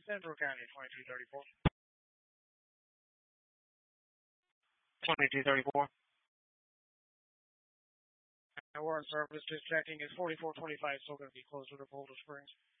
Central County, 2234. 2234. Warrant service just checking is 4425 still going to be closer to Boulder Springs.